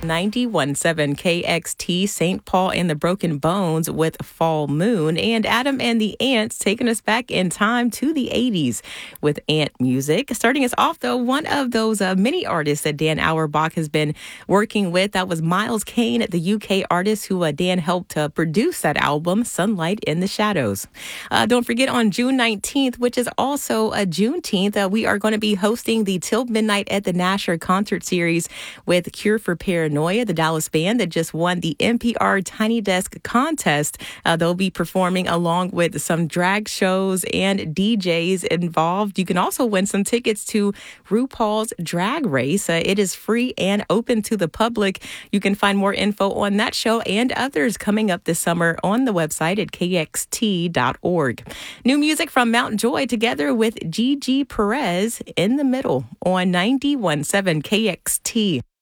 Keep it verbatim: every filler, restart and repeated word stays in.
ninety-one point seven K X T, Saint Paul and the Broken Bones with Fall Moon, and Adam and the Ants taking us back in time to the eighties with Ant music. Starting us off, though, one of those uh, many artists that Dan Auerbach has been working with, that was Miles Kane, the U K artist who uh, Dan helped uh, produce that album, Sunlight in the Shadows. Uh, don't forget, on June nineteenth, which is also a Juneteenth, uh, we are going to be hosting the Till Midnight at the Nasher concert series with Cure for Paranoia, the Dallas band that just won the N P R Tiny Desk contest. Uh, they'll be performing along with some drag shows and D Js involved. You can also win some tickets to RuPaul's Drag Race. Uh, it is free and open to the public. You can find more info on that show and others coming up this summer on the website at K X T dot org. New music from Mount Joy together with Gigi Perez, In the Middle on ninety-one point seven K X T.